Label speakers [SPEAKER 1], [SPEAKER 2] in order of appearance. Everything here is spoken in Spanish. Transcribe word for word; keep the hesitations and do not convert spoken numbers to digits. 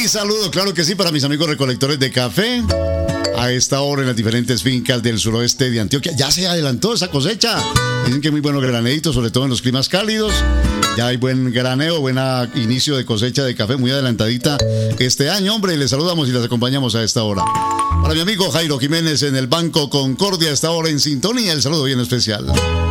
[SPEAKER 1] Mi saludo, claro que sí, para mis amigos recolectores de café. A esta hora en las diferentes fincas del suroeste de Antioquia. Ya se adelantó esa cosecha. Dicen que muy buenos graneitos, sobre todo en los climas cálidos. Ya hay buen graneo, buen inicio de cosecha de café, muy adelantadita este año, hombre. Les saludamos y les acompañamos a esta hora. Para mi amigo Jairo Jiménez en el Banco Concordia, a esta hora en sintonía, el saludo bien especial.